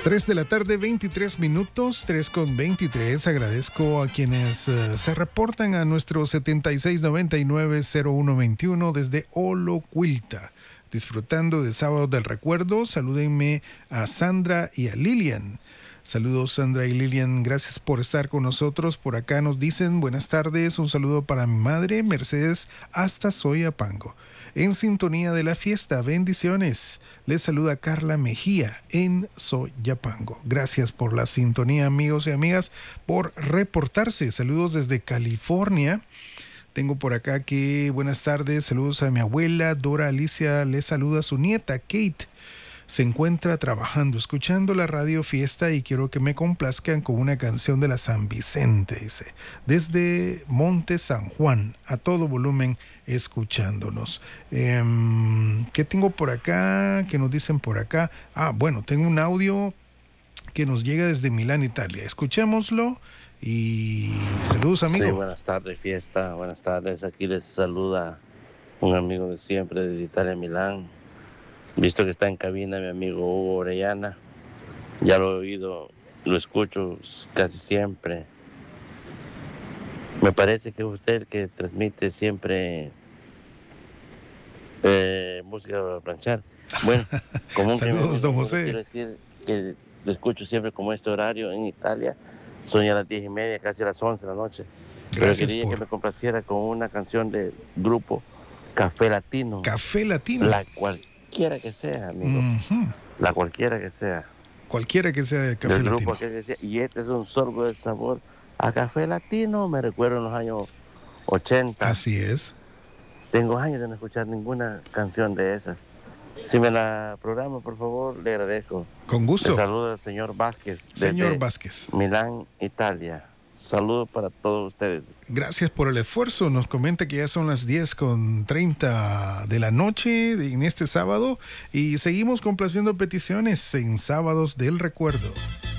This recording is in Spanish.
3 de la tarde, 23 minutos, 3:23. Agradezco a quienes se reportan a nuestro 7699-0121 desde Olocuilta. Disfrutando de Sábado del Recuerdo, salúdenme a Sandra y a Lilian. Saludos Sandra y Lilian, gracias por estar con nosotros. Por acá nos dicen buenas tardes, un saludo para mi madre Mercedes hasta Soyapango. En sintonía de la fiesta, bendiciones. Les saluda Carla Mejía en Soyapango. Gracias por la sintonía, amigos y amigas, por reportarse. Saludos desde California. Tengo por acá que buenas tardes, saludos a mi abuela Dora Alicia, les saluda a su nieta Kate. Se encuentra trabajando, escuchando la radio fiesta y quiero que me complazcan con una canción de la San Vicente, dice, desde Monte San Juan, a todo volumen, escuchándonos. ¿Qué tengo por acá? ¿Qué nos dicen por acá? Bueno, tengo un audio que nos llega desde Milán, Italia. Escuchémoslo y saludos, amigo. Sí, buenas tardes, fiesta, buenas tardes. Aquí les saluda un amigo de siempre de Italia, Milán. Visto que está en cabina mi amigo Hugo Orellana, ya lo he oído, lo escucho casi siempre. Me parece que es usted el que transmite siempre música para planchar. Bueno, como saludos, don José. Quiero decir que lo escucho siempre como este horario en Italia. Son ya las 10:30, casi las 11 de la noche. Gracias. Pero quería que me complaciera con una canción del grupo Café Latino. Café Latino. La cualquiera que sea, amigo. La cualquiera que sea. Cualquiera que sea de Café del Latino. Grupo que decía, y este es un sorbo de sabor a Café Latino. Me recuerdo en los años 80. Así es. Tengo años de no escuchar ninguna canción de esas. Si me la programa, por favor, le agradezco. Con gusto. Le saluda el señor Vázquez. Señor Vázquez. Milán, Italia. Saludos para todos ustedes. Gracias por el esfuerzo. Nos comenta que ya son las 10:30 de la noche en este sábado y seguimos complaciendo peticiones en Sábados del Recuerdo.